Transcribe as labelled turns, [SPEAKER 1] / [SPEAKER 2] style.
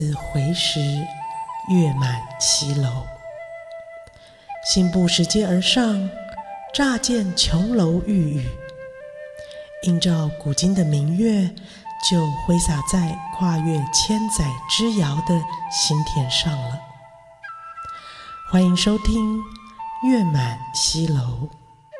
[SPEAKER 1] 回时，月满西楼。信步拾阶而上，乍见琼楼玉宇，映照古今的明月，就挥洒在跨越千载之遥的心田上了。欢迎收听《月满西楼》。